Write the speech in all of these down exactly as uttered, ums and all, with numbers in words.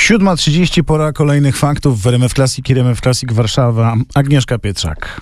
siódma trzydzieści, pora kolejnych faktów w R M F Classic i R M F Classic Warszawa. Agnieszka Pietrzak.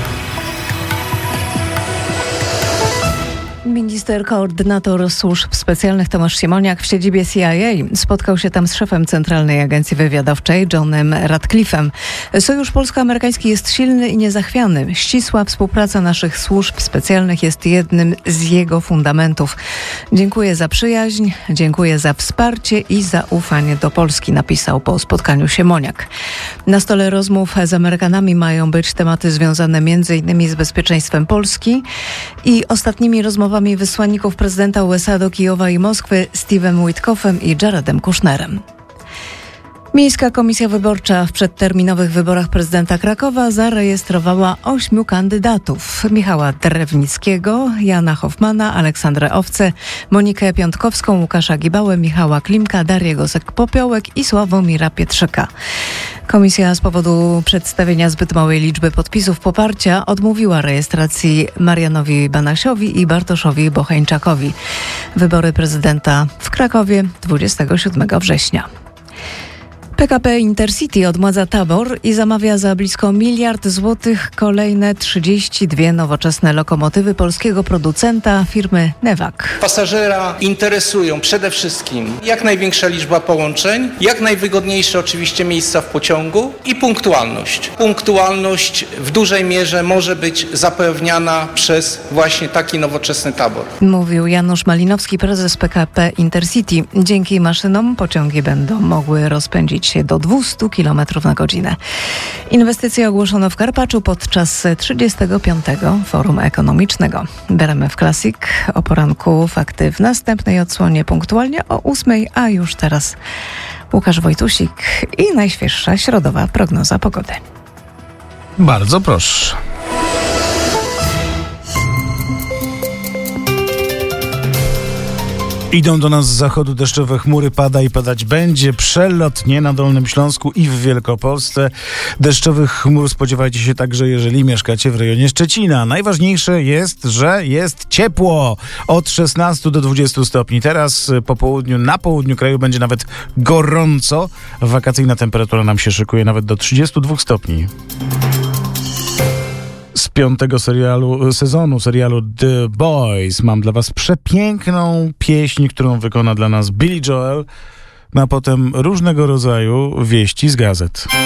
Minister koordynator służb specjalnych Tomasz Siemoniak w siedzibie C I A spotkał się tam z szefem Centralnej Agencji Wywiadowczej Johnem Ratcliffe'em. Sojusz polsko-amerykański jest silny i niezachwiany. Ścisła współpraca naszych służb specjalnych jest jednym z jego fundamentów. Dziękuję za przyjaźń, dziękuję za wsparcie i zaufanie do Polski, napisał po spotkaniu Siemoniak. Na stole rozmów z Amerykanami mają być tematy związane między innymi z bezpieczeństwem Polski i ostatnimi rozmowami wysłanników prezydenta U S A do Kijowa i Moskwy Steve'em Witkoffem i Jaredem Kushnerem. Miejska Komisja Wyborcza w przedterminowych wyborach prezydenta Krakowa zarejestrowała ośmiu kandydatów. Michała Drewnickiego, Jana Hoffmana, Aleksandrę Owcę, Monikę Piątkowską, Łukasza Gibałę, Michała Klimka, Darię Gosek-Popiołek i Sławomira Pietrzyka. Komisja z powodu przedstawienia zbyt małej liczby podpisów poparcia odmówiła rejestracji Marianowi Banasiowi i Bartoszowi Bocheńczakowi. Wybory prezydenta w Krakowie dwudziestego siódmego września. P K P Intercity odmładza tabor i zamawia za blisko miliard złotych kolejne trzydzieści dwie nowoczesne lokomotywy polskiego producenta firmy Newag. Pasażera interesują przede wszystkim jak największa liczba połączeń, jak najwygodniejsze oczywiście miejsca w pociągu i punktualność. Punktualność w dużej mierze może być zapewniana przez właśnie taki nowoczesny tabor. Mówił Janusz Malinowski, prezes P K P Intercity. Dzięki maszynom pociągi będą mogły rozpędzić się do dwieście kilometrów na godzinę. Inwestycje ogłoszono w Karpaczu podczas trzydziestego piątego Forum Ekonomicznego. R M F Classic o poranku fakty w następnej odsłonie punktualnie o ósmej, a już teraz Łukasz Wojtusik i najświeższa środowa prognoza pogody. Bardzo proszę. Idą do nas z zachodu deszczowe chmury, pada i padać będzie. Przelotnie na Dolnym Śląsku i w Wielkopolsce. Deszczowych chmur spodziewajcie się także, jeżeli mieszkacie w rejonie Szczecina. Najważniejsze jest, że jest ciepło. Od szesnastu do dwudziestu stopni. Teraz po południu, na południu kraju będzie nawet gorąco. Wakacyjna temperatura nam się szykuje nawet do trzydziestu dwóch stopni. Z piątego serialu, sezonu serialu The Boys mam dla was przepiękną pieśń, którą wykona dla nas Billy Joel, no a potem różnego rodzaju wieści z gazet.